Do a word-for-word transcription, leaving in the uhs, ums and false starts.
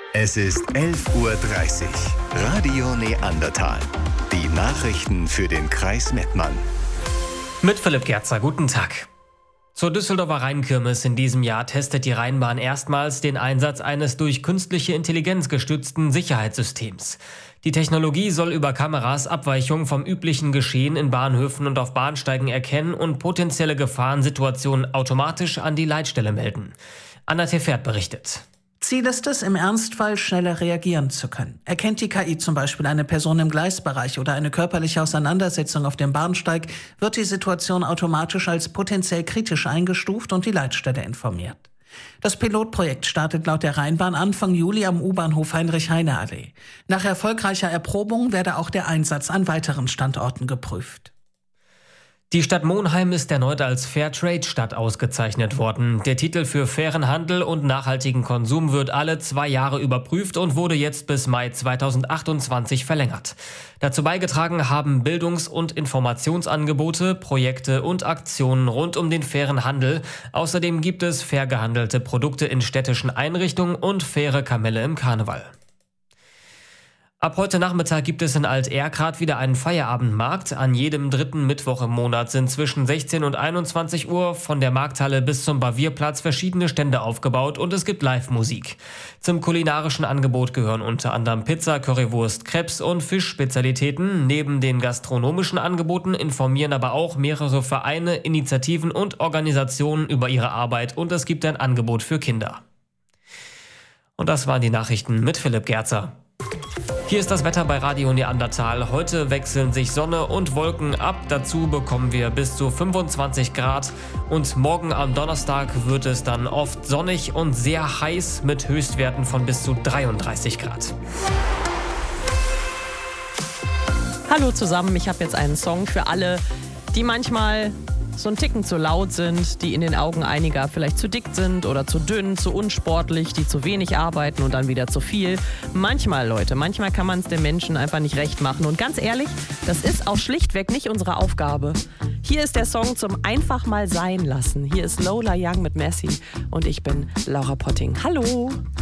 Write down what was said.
Es ist elf Uhr dreißig. Radio Neandertal. Die Nachrichten für den Kreis Mettmann. Mit Philipp Gerzer, guten Tag. Zur Düsseldorfer Rheinkirmes in diesem Jahr testet die Rheinbahn erstmals den Einsatz eines durch künstliche Intelligenz gestützten Sicherheitssystems. Die Technologie soll über Kameras Abweichungen vom üblichen Geschehen in Bahnhöfen und auf Bahnsteigen erkennen und potenzielle Gefahrensituationen automatisch an die Leitstelle melden. Anna Tefert berichtet. Ziel ist es, im Ernstfall schneller reagieren zu können. Erkennt die K I zum Beispiel eine Person im Gleisbereich oder eine körperliche Auseinandersetzung auf dem Bahnsteig, wird die Situation automatisch als potenziell kritisch eingestuft und die Leitstelle informiert. Das Pilotprojekt startet laut der Rheinbahn Anfang Juli am U-Bahnhof Heinrich-Heine-Allee. Nach erfolgreicher Erprobung werde auch der Einsatz an weiteren Standorten geprüft. Die Stadt Monheim ist erneut als Fairtrade-Stadt ausgezeichnet worden. Der Titel für fairen Handel und nachhaltigen Konsum wird alle zwei Jahre überprüft und wurde jetzt bis Mai zweitausendachtundzwanzig verlängert. Dazu beigetragen haben Bildungs- und Informationsangebote, Projekte und Aktionen rund um den fairen Handel. Außerdem gibt es fair gehandelte Produkte in städtischen Einrichtungen und faire Kamelle im Karneval. Ab heute Nachmittag gibt es in Alt-Erkrath wieder einen Feierabendmarkt. An jedem dritten Mittwoch im Monat sind zwischen sechzehn und einundzwanzig Uhr von der Markthalle bis zum Bavierplatz verschiedene Stände aufgebaut und es gibt Live-Musik. Zum kulinarischen Angebot gehören unter anderem Pizza, Currywurst, Crepes und Fischspezialitäten. Neben den gastronomischen Angeboten informieren aber auch mehrere Vereine, Initiativen und Organisationen über ihre Arbeit und es gibt ein Angebot für Kinder. Und das waren die Nachrichten mit Philipp Gerzer. Hier ist das Wetter bei Radio Neandertal. Heute wechseln sich Sonne und Wolken ab. Dazu bekommen wir bis zu fünfundzwanzig Grad. Und morgen am Donnerstag wird es dann oft sonnig und sehr heiß mit Höchstwerten von bis zu dreiunddreißig Grad. Hallo zusammen, ich habe jetzt einen Song für alle, die manchmal so ein Ticken zu laut sind, die in den Augen einiger vielleicht zu dick sind oder zu dünn, zu unsportlich, die zu wenig arbeiten und dann wieder zu viel. Manchmal, Leute, manchmal kann man es den Menschen einfach nicht recht machen. Und ganz ehrlich, das ist auch schlichtweg nicht unsere Aufgabe. Hier ist der Song zum einfach mal sein lassen. Hier ist Lola Young mit Messi und ich bin Laura Potting. Hallo!